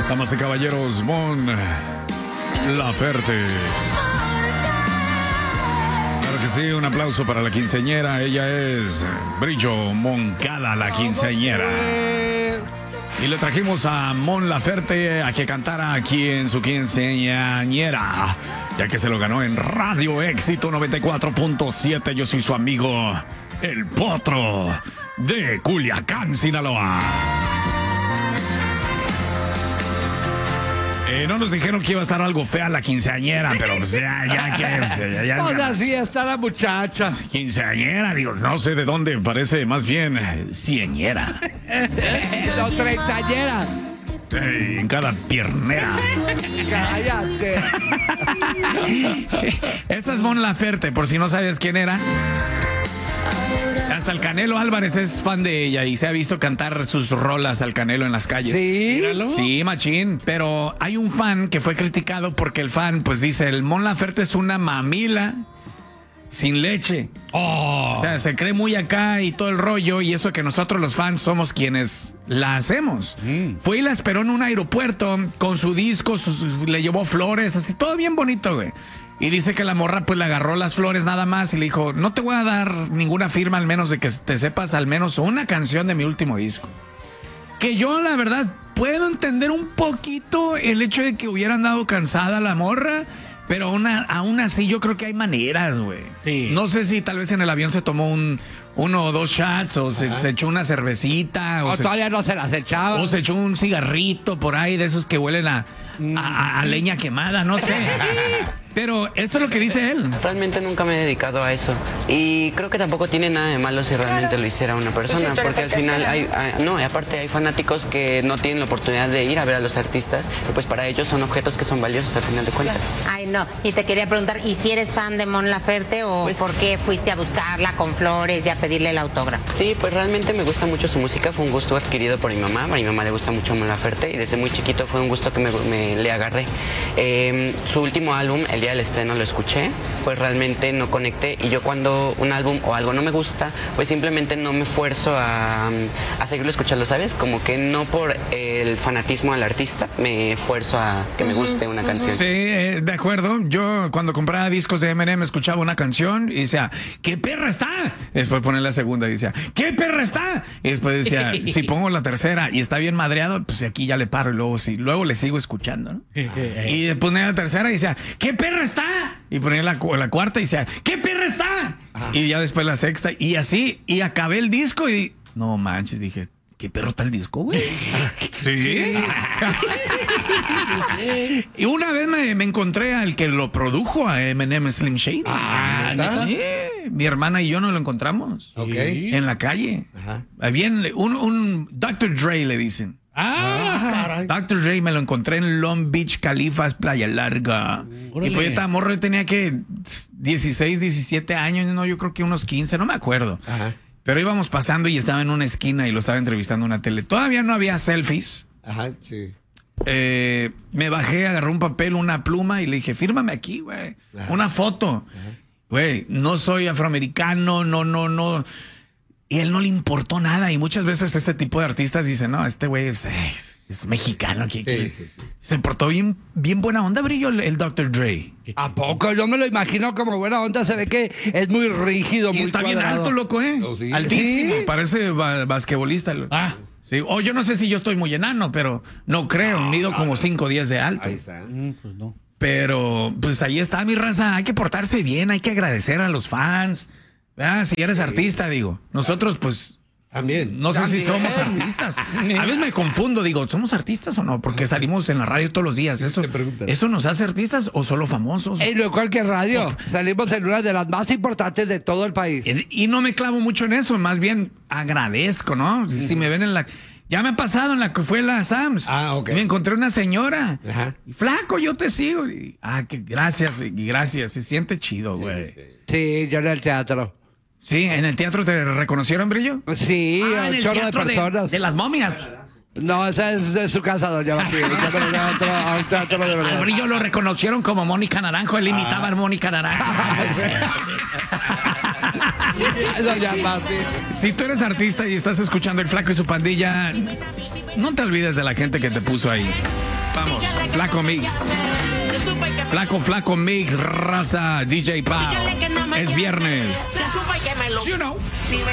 Damas y caballeros, Mon Laferte. Claro que sí, un aplauso para la quinceañera. Ella es Brillo Moncada, la quinceañera. Y le trajimos a Mon Laferte a que cantara aquí en su quinceañera, ya que se lo ganó en Radio Éxito 94.7. Yo soy su amigo, El Potro, de Culiacán, Sinaloa. No nos dijeron que iba a estar algo fea la quinceañera, pero pues ya que... ya ahora sí está la muchacha. Quinceañera, digo, no sé de dónde, parece más bien cieñera. No, treintañera. En cada piernera. Cállate. Esa es Mon Laferte, por si no sabes quién era. Hasta el Canelo Álvarez es fan de ella y se ha visto cantar sus rolas al Canelo en las calles. ¿Sí? Sí, machín. Pero hay un fan que fue criticado porque el fan, pues dice, el Mon Laferte es una mamila sin leche. Oh. O sea, se cree muy acá y todo el rollo, y eso que nosotros los fans somos quienes la hacemos. Fue y la esperó en un aeropuerto con su disco, le llevó flores, así, todo bien bonito, güey. Y dice que la morra pues le agarró las flores nada más y le dijo, no te voy a dar ninguna firma al menos de que te sepas al menos una canción de mi último disco. Que yo la verdad puedo entender un poquito el hecho de que hubiera andado cansada la morra, pero aún así yo creo que hay maneras, güey. Sí. No sé si tal vez en el avión se tomó uno o dos shots o se echó una cervecita. O todavía no se las echaba. O se echó un cigarrito por ahí de esos que huelen a leña quemada, no sé. Pero esto es lo que dice él. Realmente nunca me he dedicado a eso. Y creo que tampoco tiene nada de malo si realmente lo hiciera una persona. Porque al final aparte hay fanáticos que no tienen la oportunidad de ir a ver a los artistas. Y pues para ellos son objetos que son valiosos al final de cuentas. Ay, no. Y te quería preguntar, ¿y si eres fan de Mon Laferte o Pues, por qué fuiste a buscarla con flores y a pedirle el autógrafo? Sí, pues realmente me gusta mucho su música. Fue un gusto adquirido por mi mamá. A mi mamá le gusta mucho Mon Laferte y desde muy chiquito fue un gusto que me le agarré. Su último álbum, el día del estreno, lo escuché, pues realmente no conecté, y yo cuando un álbum o algo no me gusta, pues simplemente no me esfuerzo a seguirlo escuchando, ¿sabes? Como que no por el fanatismo al artista me esfuerzo a que me guste una canción. Sí, de acuerdo. Yo cuando compraba discos de Eminem escuchaba una canción y decía, ¡qué perra está! Después ponía la segunda y decía, ¡qué perra está! Y después decía, si pongo la tercera y está bien madreado, pues aquí ya le paro y luego le sigo escuchando, ¿no? Y ponía la tercera y decía, ¡qué perra está! Y ponía la cuarta y decía, ¡qué perra está! Ajá. Y ya después la sexta y así, y acabé el disco y no manches, dije, ¿qué perro está el disco, güey? Sí. Y una vez me encontré al que lo produjo, a Eminem Slim Shady. Mi hermana y yo nos lo encontramos. En la calle. Ajá. Había un Dr. Dre, le dicen. Caray. Dr. Dre me lo encontré en Long Beach, Califas, Playa Larga. Y pues esta morro tenía que 16, 17 años, no, yo creo que unos 15, no me acuerdo. Ajá. Pero íbamos pasando y estaba en una esquina y lo estaba entrevistando en una tele. Todavía no había selfies. Ajá, sí. Me bajé, agarré un papel, una pluma y le dije, fírmame aquí, güey. Una foto. Güey, no soy afroamericano, no. Y él no le importó nada. Y muchas veces este tipo de artistas dicen, no, este güey es mexicano. Sí. Se portó bien buena onda, Brillo, el Dr. Dre. ¿A poco? Yo me lo imagino como buena onda. Se ve que es muy rígido, muy está cuadrado. Bien alto, loco, ¿eh? Oh, sí. Altísimo. ¿Sí? Parece basquetbolista. Sí. O yo no sé si yo estoy muy enano, pero no creo. Mido como 5 o 10 de alto. Ahí está. Pues no. Pero, pues ahí está, mi raza. Hay que portarse bien, hay que agradecer a los fans. Si eres artista, digo. Nosotros, pues, también. No sé si somos artistas. A veces me confundo, digo, ¿somos artistas o no? Porque salimos en la radio todos los días. ¿Eso nos hace artistas o solo famosos? En cualquier radio. Salimos en una de las más importantes de todo el país. Y no me clavo mucho en eso, más bien agradezco, ¿no? Si me ven en la... Ya me ha pasado en la que fue la Sams. Ok. Me encontré una señora. Ajá. Flaco, yo te sigo. Que gracias. Se siente chido, güey. Sí, yo en el teatro. Sí, ¿en el teatro te reconocieron, Brillo? Sí, en el teatro de personas. De las momias. No, esa es de su casa, doña Martín. A un teatro de verdad. Al Brillo lo reconocieron como Mónica Naranjo. Él imitaba a Mónica Naranjo. Doña Martín. Si tú eres artista y estás escuchando El Flaco y su Pandilla, no te olvides de la gente que te puso ahí. Vamos, Flaco Mix. Flaco Mix, raza, DJ Pau. Es viernes. You know.